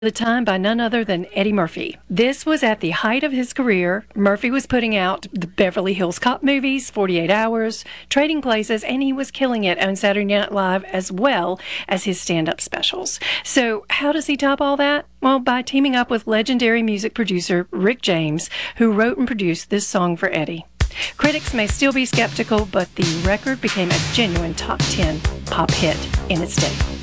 the time by none other than Eddie Murphy. This was at the height of his career. Murphy was putting out the Beverly Hills Cop movies, 48 Hours, Trading Places, and he was killing it on Saturday Night Live as well as his stand-up specials. So how does he top all that? Well, by teaming up with legendary music producer Rick James, who wrote and produced this song for Eddie. Critics may still be skeptical, but the record became a genuine top 10 pop hit in its day.